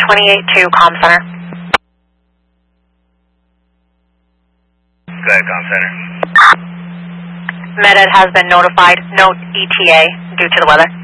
28-2, Comm Center. Go ahead, Comm Center. MedEd has been notified. No ETA due to the weather.